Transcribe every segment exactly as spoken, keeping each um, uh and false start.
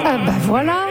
Ah ben voilà.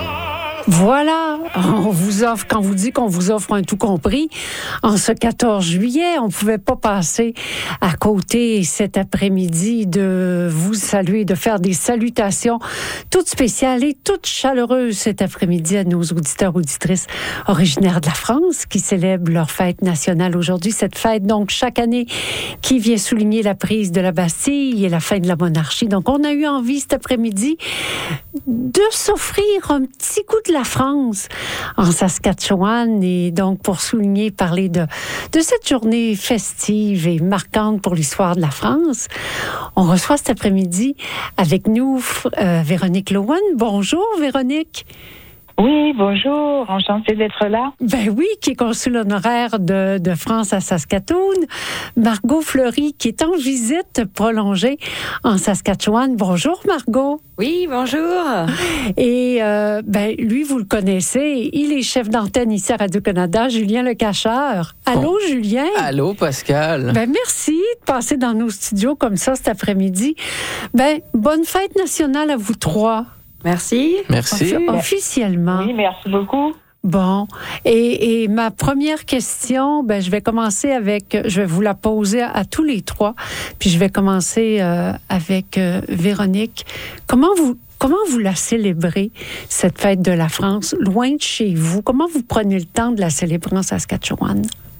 Voilà, on vous offre, quand vous dit qu'on vous offre un tout compris, en ce quatorze juillet, on pouvait pas passer à côté cet après-midi de vous saluer, de faire des salutations toutes spéciales et toutes chaleureuses cet après-midi à nos auditeurs, auditrices originaires de la France qui célèbrent leur fête nationale aujourd'hui. Cette fête, donc, chaque année, qui vient souligner la prise de la Bastille et la fin de la monarchie. Donc, on a eu envie cet après-midi de s'offrir un petit coup de la France en Saskatchewan et donc pour souligner, parler de, de cette journée festive et marquante pour l'histoire de la France. On reçoit cet après-midi avec nous euh, Véronique Lowen. Bonjour Véronique. Oui, bonjour, enchantée d'être là. Ben oui, qui est consul honoraire de, de France à Saskatoon. Margot Fleury, qui est en visite prolongée en Saskatchewan. Bonjour Margot. Oui, bonjour. Et euh, ben lui, vous le connaissez, il est chef d'antenne ici à Radio-Canada, Julien Lecacheur. Allô bon. Julien. Allô Pascal. Ben merci de passer dans nos studios comme ça cet après-midi. Ben bonne fête nationale à vous trois. Merci. Merci. Officiellement. Oui, merci beaucoup. Bon. Et, et ma première question, ben, je vais commencer avec, je vais vous la poser à, à tous les trois, puis je vais commencer euh, avec euh, Véronique. Comment vous, comment vous la célébrez, cette fête de la France, loin de chez vous? Comment vous prenez le temps de la célébrer en Saskatchewan?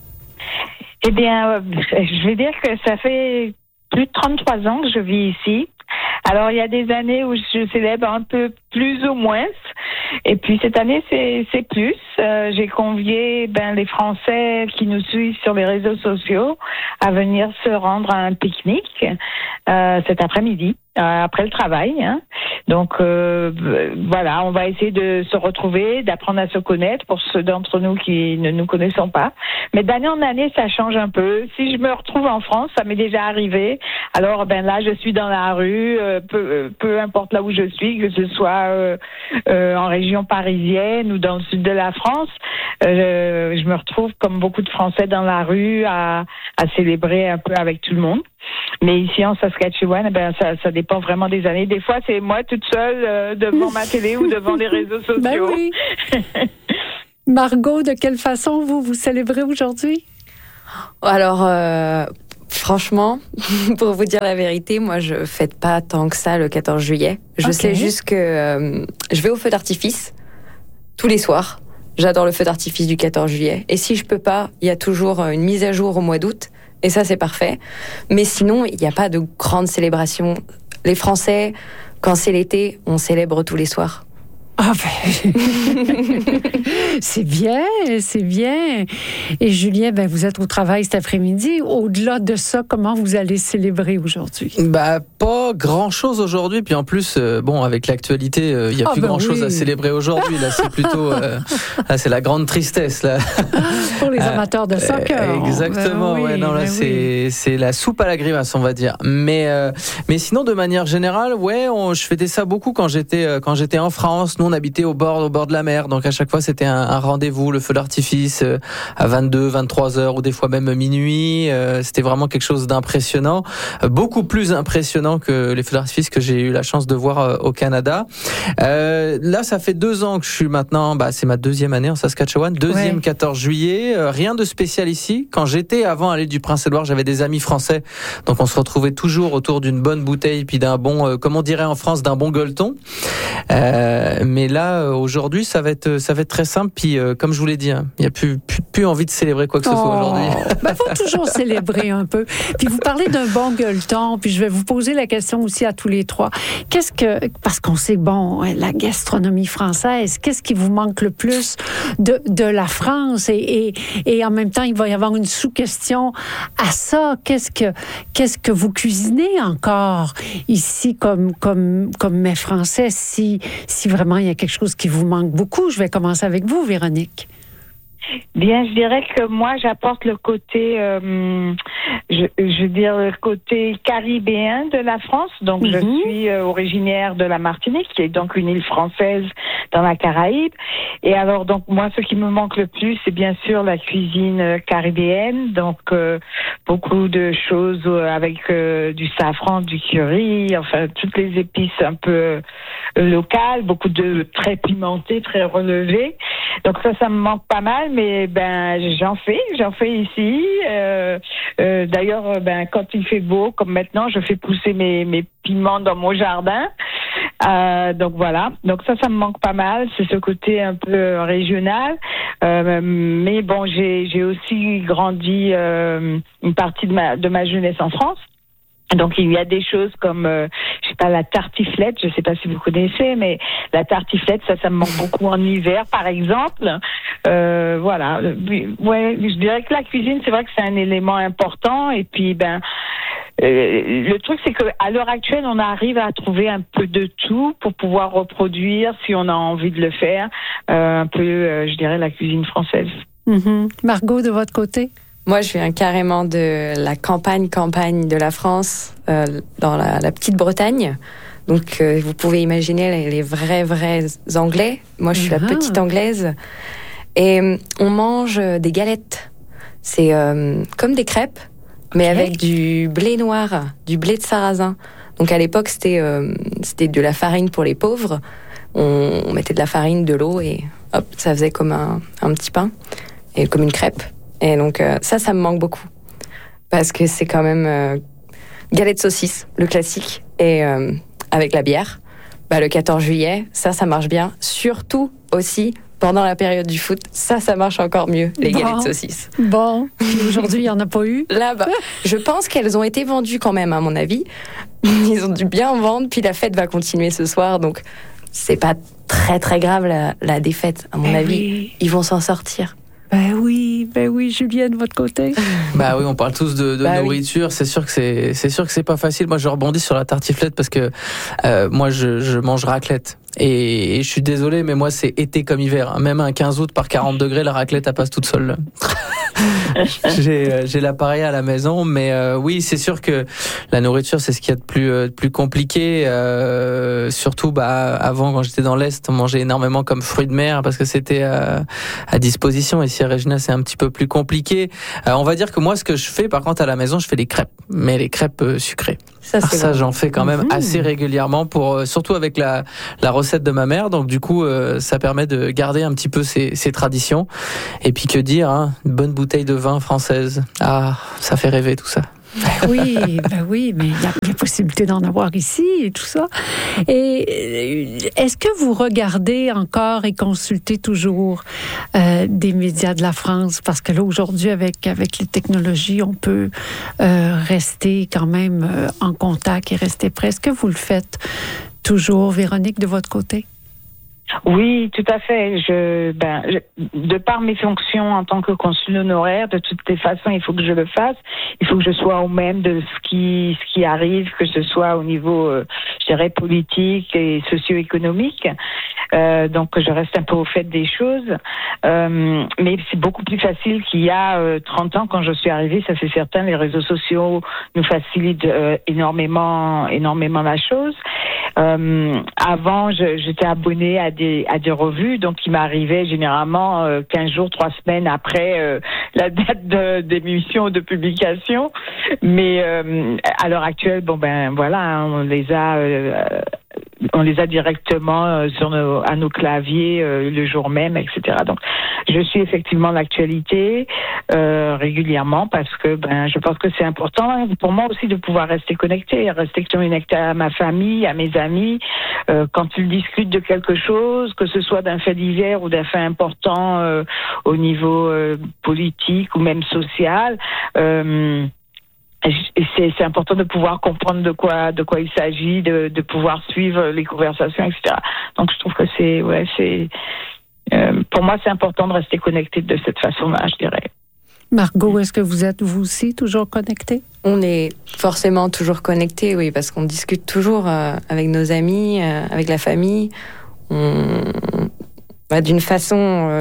Eh bien, euh, je vais dire que ça fait plus de trente-trois ans que je vis ici. Alors, il y a des années où je célèbre un peu plus ou moins. Et puis, cette année, c'est, c'est plus. Euh, j'ai convié ben, les Français qui nous suivent sur les réseaux sociaux à venir se rendre à un pique-nique euh, cet après-midi, euh, après le travail. Hein. Donc, euh, voilà, on va essayer de se retrouver, d'apprendre à se connaître pour ceux d'entre nous qui ne nous connaissons pas. Mais d'année en année, ça change un peu. Si je me retrouve en France, ça m'est déjà arrivé. Alors, ben là, je suis dans la rue, euh, peu, peu importe là où je suis, que ce soit euh, euh, en région parisienne ou dans le sud de la France, euh, je me retrouve comme beaucoup de Français dans la rue à, à célébrer un peu avec tout le monde. Mais ici en Saskatchewan, ben ça, ça dépend vraiment des années. Des fois, c'est moi toute seule euh, devant ma télé ou devant les réseaux sociaux. Ben oui. Margot, de quelle façon vous vous célébrez aujourd'hui? Alors, euh, franchement, pour vous dire la vérité, moi, je fête pas tant que ça le quatorze juillet. Je okay. sais juste que euh, je vais au feu d'artifice tous les soirs. J'adore le feu d'artifice du quatorze juillet. Et si je peux pas, il y a toujours une mise à jour au mois d'août. Et ça, c'est parfait. Mais sinon, il n'y a pas de grande célébration. Les Français, quand c'est l'été, on célèbre tous les soirs. Ah ben, c'est bien, c'est bien. Et Julien, ben vous êtes au travail cet après-midi. Au-delà de ça, comment vous allez célébrer aujourd'hui? Bah pas grand-chose aujourd'hui. Puis en plus, euh, bon, avec l'actualité, il euh, y a ah plus ben grand-chose oui. à célébrer aujourd'hui. Là, c'est plutôt, euh, là, c'est la grande tristesse là. Pour les amateurs de soccer. Euh, exactement. Ben oui, ouais, non là, ben c'est oui. c'est la soupe à la grimace, on va dire. Mais euh, mais sinon, de manière générale, ouais, on, je fêtais ça beaucoup quand j'étais euh, quand j'étais en France. Nous, on habitait au bord, au bord de la mer, donc à chaque fois c'était un, un rendez-vous, le feu d'artifice euh, à vingt-deux, vingt-trois heures ou des fois même minuit. Euh, c'était vraiment quelque chose d'impressionnant, euh, beaucoup plus impressionnant que les feux d'artifice que j'ai eu la chance de voir euh, au Canada. Euh, là, ça fait deux ans que je suis maintenant, bah c'est ma deuxième année en Saskatchewan, deuxième ouais. quatorze juillet. Euh, rien de spécial ici. Quand j'étais avant à l'île du Prince-Édouard, j'avais des amis français, donc on se retrouvait toujours autour d'une bonne bouteille puis d'un bon, euh, comme on dirait en France, d'un bon gueuleton. Euh, mais là, aujourd'hui, ça va être, ça va être très simple. Puis, euh, comme je vous l'ai dit, il hein, n'y a plus, plus, plus envie de célébrer quoi que ce oh. soit aujourd'hui. Ben, faut toujours célébrer un peu. Puis, vous parlez d'un bon gueuleton. Puis, je vais vous poser la question aussi à tous les trois. Qu'est-ce que, parce qu'on sait, bon, la gastronomie française, qu'est-ce qui vous manque le plus de, de la France? Et, et, et en même temps, il va y avoir une sous-question à ça. Qu'est-ce que, qu'est-ce que vous cuisinez encore ici comme, comme, comme mets français? Si, si vraiment il y a quelque chose qui vous manque beaucoup. Je vais commencer avec vous, Véronique. Bien, je dirais que moi, j'apporte le côté, euh, je, je veux dire, le côté caribéen de la France. Donc, mm-hmm. je suis euh, originaire de la Martinique, qui est donc une île française dans la Caraïbe. Et alors, donc, moi, ce qui me manque le plus, c'est bien sûr la cuisine caribéenne. Donc, euh, beaucoup de choses avec euh, du safran, du curry, enfin, toutes les épices un peu euh, locales, beaucoup de très pimentés, très relevés. Donc, ça, ça me manque pas mal. Mais ben j'en fais, j'en fais ici. Euh, euh, d'ailleurs, ben quand il fait beau, comme maintenant, je fais pousser mes mes piments dans mon jardin. Euh, donc voilà. Donc ça, ça me manque pas mal. C'est ce côté un peu régional. Euh, mais bon, j'ai j'ai aussi grandi euh, une partie de ma de ma jeunesse en France. Donc il y a des choses comme euh, je sais pas la tartiflette, je sais pas si vous connaissez, mais la tartiflette, ça ça me manque beaucoup en hiver par exemple. Euh, voilà, ouais, je dirais que la cuisine, c'est vrai que c'est un élément important. Et puis ben euh, le truc, c'est que à l'heure actuelle, on arrive à trouver un peu de tout pour pouvoir reproduire, si on a envie de le faire, euh, un peu, euh, je dirais, la cuisine française. Mm-hmm. Margot, de votre côté? Moi, je viens carrément de la campagne, campagne de la France, euh, dans la, la petite Bretagne. Donc, euh, vous pouvez imaginer les, les vrais, vrais Anglais. Moi, je suis ah. la petite Anglaise. Et euh, on mange des galettes. C'est euh, comme des crêpes, okay. mais avec du blé noir, du blé de sarrasin. Donc, à l'époque, c'était, euh, c'était de la farine pour les pauvres. On, on mettait de la farine, de l'eau et hop, ça faisait comme un, un petit pain et comme une crêpe. Et donc euh, ça, ça me manque beaucoup. Parce que c'est quand même euh, galette saucisse, le classique. Et euh, avec la bière, bah, le quatorze juillet, ça, ça marche bien. Surtout aussi pendant la période du foot. Ça, ça marche encore mieux, les bon. galettes saucisses. Bon, puis aujourd'hui, il n'y en a pas eu. Là, bah, je pense qu'elles ont été vendues quand même, à mon avis. Ils ont dû bien en vendre. Puis la fête va continuer ce soir. Donc, c'est pas très, très grave, la, la défaite. À mon eh avis, oui. ils vont s'en sortir. Ben oui, ben oui, Julien, de votre côté. Bah oui, on parle tous de, de bah nourriture. Oui. C'est sûr que c'est, c'est sûr que c'est pas facile. Moi, je rebondis sur la tartiflette parce que euh, moi, je, je mange raclette. Et, et je suis désolé, mais moi, c'est été comme hiver. Même un quinze août par quarante degrés, la raclette, elle passe toute seule. j'ai, j'ai l'appareil à la maison, mais euh, oui, c'est sûr que la nourriture, c'est ce qu'il y a de plus, euh, de plus compliqué. Euh, surtout, bah, avant, quand j'étais dans l'Est, on mangeait énormément comme fruits de mer parce que c'était euh, à disposition. Ici, à Regina, c'est un petit peu plus compliqué. Euh, on va dire que moi, ce que je fais, par contre, à la maison, je fais les crêpes, mais les crêpes euh, sucrées. Ça, c'est ça j'en fais quand même mmh. assez régulièrement, pour euh, surtout avec la, la recette de ma mère. Donc du coup, euh, ça permet de garder un petit peu ces, ces traditions. Et puis que dire, hein, une bonne bouteille de vin française. Ah, ça fait rêver tout ça. Ben oui, ben oui, mais il y a la possibilité d'en avoir ici et tout ça. Et est-ce que vous regardez encore et consultez toujours euh, des médias de la France? Parce que là, aujourd'hui, avec, avec les technologies, on peut euh, rester quand même euh, en contact et rester près. Est-ce que vous le faites toujours, Véronique, de votre côté? Oui, tout à fait. Je, ben, je, de par mes fonctions en tant que consul honoraire, de toutes les façons, il faut que je le fasse. Il faut que je sois au même de ce qui, ce qui arrive, que ce soit au niveau, euh, je dirais, politique et socio-économique. Euh, donc, je reste un peu au fait des choses. Euh, mais c'est beaucoup plus facile qu'il y a euh, trente ans quand je suis arrivée. Ça, c'est certain. Les réseaux sociaux nous facilitent euh, énormément, énormément la chose. Euh, avant, je, j'étais abonnée à des à des revues, donc il m'arrivait généralement euh, quinze jours, trois semaines après euh, la date de, d'émission ou de publication. Mais euh, à l'heure actuelle, bon ben voilà, on les a euh, on les a directement euh, sur nos, à nos claviers euh, le jour même, et cetera. Donc, je suis effectivement l'actualité euh, régulièrement parce que ben je pense que c'est important pour moi aussi de pouvoir rester connecté, rester connecté à ma famille, à mes amis. Euh, quand ils discutent de quelque chose, que ce soit d'un fait divers ou d'un fait important euh, au niveau euh, politique ou même social. Euh, C'est, c'est important de pouvoir comprendre de quoi, de quoi il s'agit, de, de pouvoir suivre les conversations, et cetera. Donc, je trouve que c'est, ouais, c'est, euh, pour moi, c'est important de rester connecté de cette façon-là, je dirais. Margot, est-ce que vous êtes, vous aussi, toujours connectée? On est forcément toujours connectés, oui, parce qu'on discute toujours euh, avec nos amis, euh, avec la famille. On, bah, d'une façon, euh,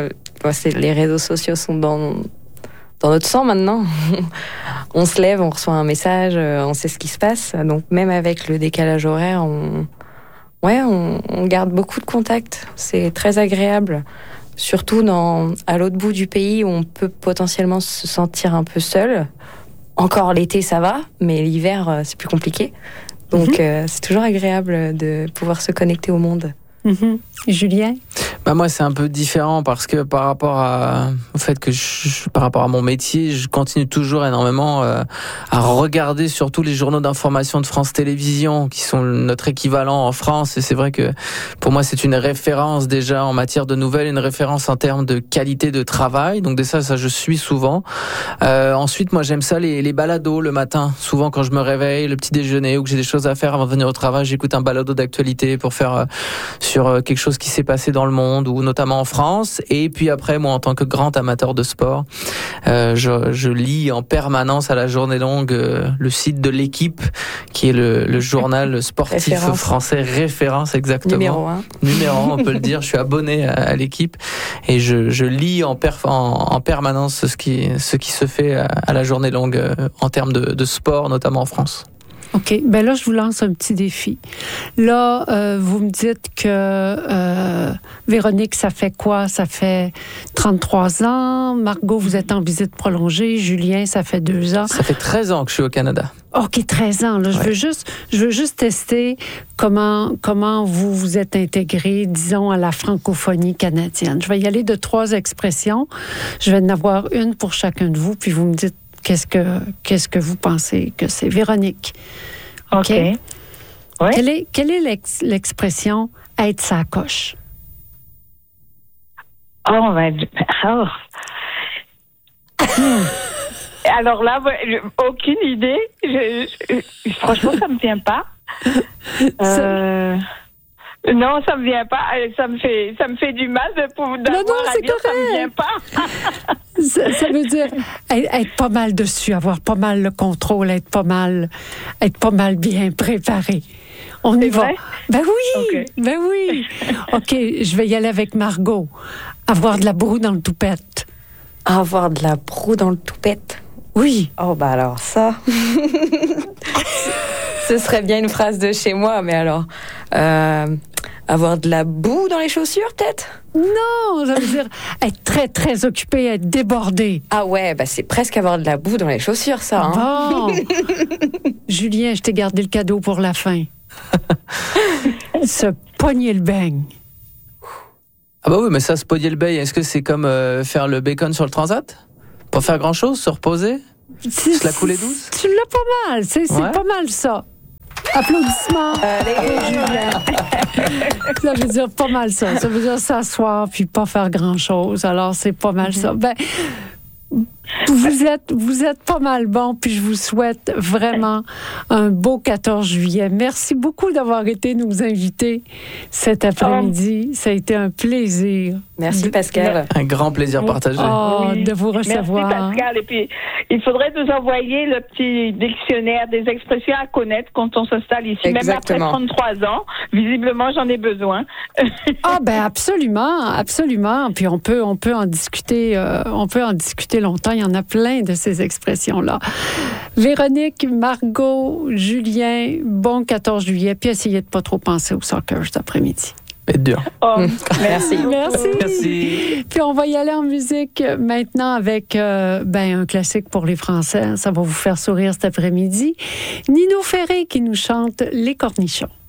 c'est, les réseaux sociaux sont dans, dans notre sang maintenant. On se lève, on reçoit un message, on sait ce qui se passe. Donc même avec le décalage horaire, on, ouais, on, on garde beaucoup de contacts. C'est très agréable. Surtout dans, à l'autre bout du pays où on peut potentiellement se sentir un peu seul. Encore l'été, ça va, mais l'hiver, c'est plus compliqué. Donc, mm-hmm. euh, c'est toujours agréable de pouvoir se connecter au monde. Mm-hmm. Julien ? Bah moi, c'est un peu différent parce que par rapport à, au fait que je, par rapport à mon métier, je continue toujours énormément euh, à regarder surtout les journaux d'information de France Télévisions qui sont notre équivalent en France. Et c'est vrai que pour moi, c'est une référence déjà en matière de nouvelles, une référence en termes de qualité de travail. Donc de ça, ça je suis souvent. Euh, ensuite, moi, j'aime ça les, les balados le matin. Souvent, quand je me réveille, le petit déjeuner ou que j'ai des choses à faire avant de venir au travail, j'écoute un balado d'actualité pour faire euh, sur euh, quelque chose qui s'est passé dans le monde ou notamment en France. Et puis après, moi, en tant que grand amateur de sport, euh, je, je lis en permanence à la journée longue euh, le site de l'Équipe, qui est le, le journal sportif référence. français référence, exactement. Numéro un. Numéro un, on peut le dire. Je suis abonné à, à l'Équipe et je, je lis en, perf, en, en permanence ce qui, ce qui se fait à, à la journée longue euh, en termes de, de sport, notamment en France. OK. Ben là, je vous lance un petit défi. Là, euh, vous me dites que euh, Véronique, ça fait quoi? Ça fait trente-trois ans. Margot, vous êtes en visite prolongée. Julien, ça fait deux ans. Ça fait treize ans que je suis au Canada. OK, treize ans. Là, je ouais. veux juste, je veux juste tester comment, comment vous vous êtes intégré, disons, à la francophonie canadienne. Je vais y aller de trois expressions. Je vais en avoir une pour chacun de vous, puis vous me dites Qu'est-ce que, qu'est-ce que vous pensez que c'est? Véronique. OK. okay. Ouais. Quelle est, quelle est l'ex, l'expression « être sa coche » ? Oh, ben, oh. Alors là, aucune idée. Je, je, franchement, ça me vient pas. Euh... Non, ça me vient pas. Ça me fait, ça me fait du mal de pouvoir d'avoir non, non, à dire correct. Ça me vient pas. ça, ça veut dire être, être pas mal dessus, avoir pas mal le contrôle, être pas mal, être pas mal bien préparé. On y C'est va. Vrai? Ben oui, okay. ben oui. OK, je vais y aller avec Margot. Avoir de la broue dans le toupette. Avoir de la broue dans le toupette? Oui. Oh, bah alors ça... Ce serait bien une phrase de chez moi, mais alors... Euh, avoir de la boue dans les chaussures, peut-être? Non, ça veut dire être très, très occupé, être débordé. Ah ouais, bah c'est presque avoir de la boue dans les chaussures, ça. Hein? Bon. Julien, je t'ai gardé le cadeau pour la fin. Se pogner le beigne. Ah bah oui, mais ça, se pogner le beigne, est-ce que c'est comme euh, faire le bacon sur le transat? Pas faire grand-chose, se reposer? C'est, se la couler douce? Tu l'as pas mal, c'est, c'est ouais. pas mal ça. Applaudissements. Allez, Julien. Ça veut dire pas mal ça. Ça veut dire s'asseoir puis pas faire grand-chose. Alors, c'est pas mal mm-hmm. ça. Ben, vous êtes, vous êtes pas mal bon, puis je vous souhaite vraiment un beau quatorze juillet. Merci beaucoup d'avoir été nous inviter cet après-midi. Oh. Ça a été un plaisir. Merci, Pascal. Un grand plaisir partagé. Oh, oui. De vous recevoir. Merci, Pascal. Et puis, il faudrait nous envoyer le petit dictionnaire des expressions à connaître quand on s'installe ici. Exactement. Même après trente-trois ans, visiblement, j'en ai besoin. Ah, ben absolument, absolument. Puis on peut, on peut en discuter, euh, on peut en discuter longtemps. Il y en a plein de ces expressions-là. Véronique, Margot, Julien, bon quatorze juillet. Puis essayez de pas trop penser au soccer cet après-midi. C'est dur. Oh, merci. Merci. Merci. Puis on va y aller en musique maintenant avec euh, ben, un classique pour les Français. Ça va vous faire sourire cet après-midi. Nino Ferré qui nous chante Les Cornichons.